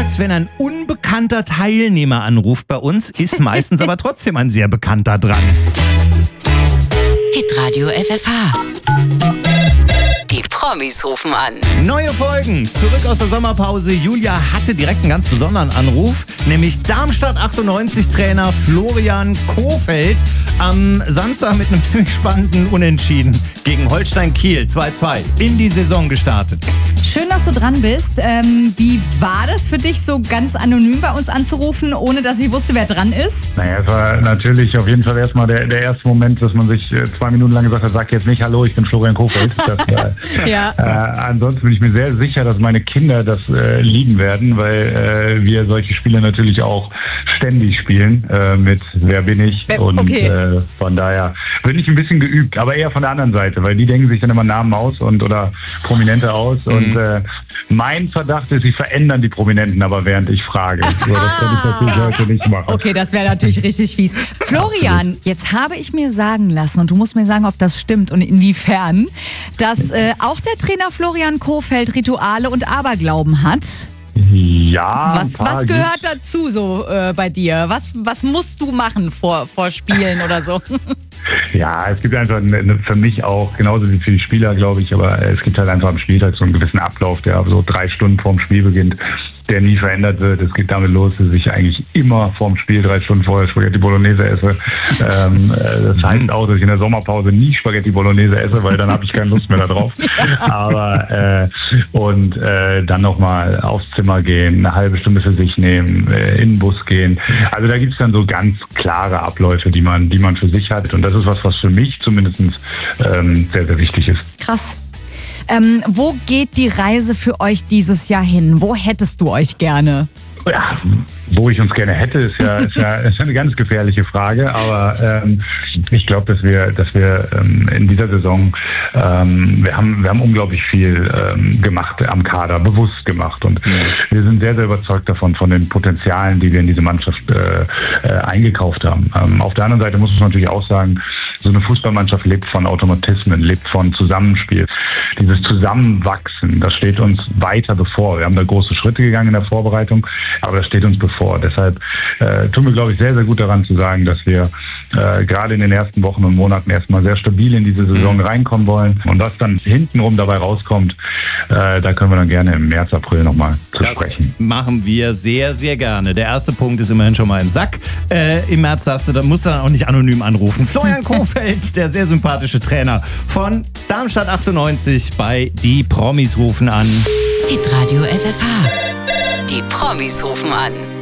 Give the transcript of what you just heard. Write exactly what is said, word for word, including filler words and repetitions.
Montags, wenn ein unbekannter Teilnehmer anruft bei uns, ist meistens aber trotzdem ein sehr bekannter dran. Hitradio F F H. Die Promis rufen an. Neue Folgen. Zurück aus der Sommerpause. Julia hatte direkt einen ganz besonderen Anruf, nämlich Darmstadt achtundneunzig Trainer Florian Kohfeldt am Samstag mit einem ziemlich spannenden Unentschieden gegen Holstein Kiel zwei zwei in die Saison gestartet. Schön, dass du dran bist. Ähm, wie war das für dich, so ganz anonym bei uns anzurufen, ohne dass ich wusste, wer dran ist? Naja, es war natürlich auf jeden Fall erstmal der, der erste Moment, dass man sich äh, zwei Minuten lang gesagt hat, sag jetzt nicht Hallo, ich bin Florian Kohfeldt. Das, äh, ja. äh, ansonsten bin ich mir sehr sicher, dass meine Kinder das äh, lieben werden, weil äh, wir solche Spiele natürlich auch ständig spielen äh, mit Wer bin ich? Und okay. äh, von daher bin ich ein bisschen geübt, aber eher von der anderen Seite, weil die denken sich dann immer Namen aus und oder Prominente aus mhm. und äh, mein Verdacht ist, sie verändern die Prominenten aber während ich frage. So, das kann ich natürlich heute nicht machen. Okay, das wäre natürlich richtig fies. Florian, jetzt habe ich mir sagen lassen, und du musst mir sagen, ob das stimmt und inwiefern, dass äh, auch der Trainer Florian Kohfeldt Rituale und Aberglauben hat. Ja. Was, was gehört dazu so äh, bei dir? Was, was musst du machen vor, vor Spielen oder so? Ja, es gibt einfach eine, für mich auch, genauso wie für die Spieler, glaube ich, aber es gibt halt einfach am Spieltag so einen gewissen Ablauf, der so drei Stunden vorm Spiel beginnt, der nie verändert wird. Es geht damit los, dass ich eigentlich immer vorm Spiel drei Stunden vorher Spaghetti Bolognese esse. Ähm, das heißt auch, dass ich in der Sommerpause nie Spaghetti Bolognese esse, weil dann habe ich keine Lust mehr darauf. Aber äh, und äh, dann nochmal aufs Zimmer gehen, eine halbe Stunde für sich nehmen, äh, in den Bus gehen. Also da gibt es dann so ganz klare Abläufe, die man, die man für sich hat. Und das ist was, was für mich zumindest ähm, sehr, sehr wichtig ist. Krass. Ähm, wo geht die Reise für euch dieses Jahr hin? Wo hättest du euch gerne? Ja, wo ich uns gerne hätte, ist ja, ist ja, ist ja eine ganz gefährliche Frage, aber ähm, ich glaube, dass wir, dass wir ähm, in dieser Saison, ähm, wir haben, wir haben unglaublich viel ähm, gemacht am Kader, bewusst gemacht und mhm. wir sind sehr, sehr überzeugt davon, von den Potenzialen, die wir in diese Mannschaft äh, äh, eingekauft haben. Ähm, auf der anderen Seite muss man natürlich auch sagen, so eine Fußballmannschaft lebt von Automatismen, lebt von Zusammenspiel. Dieses Zusammenwachsen, das steht uns weiter bevor. Wir haben da große Schritte gegangen in der Vorbereitung, aber das steht uns bevor. Deshalb äh, tun wir, glaube ich, sehr, sehr gut daran zu sagen, dass wir äh, gerade in den ersten Wochen und Monaten erstmal sehr stabil in diese Saison mhm. reinkommen wollen. Und was dann hintenrum dabei rauskommt, äh, da können wir dann gerne im März, April nochmal zu das sprechen. Machen wir sehr, sehr gerne. Der erste Punkt ist immerhin schon mal im Sack. Äh, Im März darfst du, da musst du dann auch nicht anonym anrufen. Florian Kohfeldt, der sehr sympathische Trainer von Darmstadt achtundneunzig bei Die Promis rufen an. Hitradio F F H. Die Promis rufen an.